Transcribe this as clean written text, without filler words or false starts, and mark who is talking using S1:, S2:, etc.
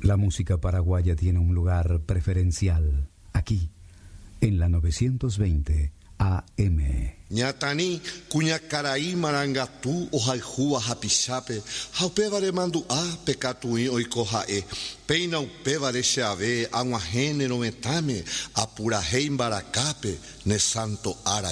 S1: La música paraguaya tiene un lugar preferencial aquí, en la 920 AM.
S2: Ñatani, Cuñacaraí, Marangatú, Ojaijúa, Japichape, Jaupevare Manduá, Pecatuí, Oikojae, Peina Upevare Xeave, Aguajene, Nometame, Apurajei, Baracape, Nesanto Ara